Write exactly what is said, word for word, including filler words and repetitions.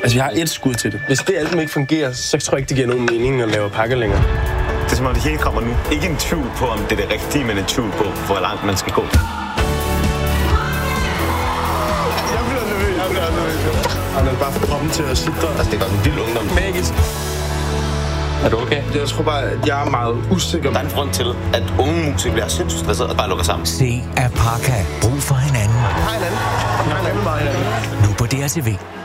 Altså, jeg har et skud til det. Hvis det album ikke fungerer, så tror jeg ikke, det giver nogen mening at lave pakke længere. Det er som om, det hele kommer nu. Ikke en tvivl på, om det er det rigtige, men en tvivl på, hvor langt man skal gå. Jeg bliver nervøs. Jeg bliver nervøs. Han er bare for kroppen til at sidde. Altså, det er godt en vild ungdom. Magisk. Er du okay? Jeg tror bare, at jeg er meget usikker. Der er en grund til, at unge musikere bliver sindssygt stresset og bare lukker sammen. Se Apaka. Brug for hinanden. Hej hinanden. Hej hinanden. Nu på D R T V.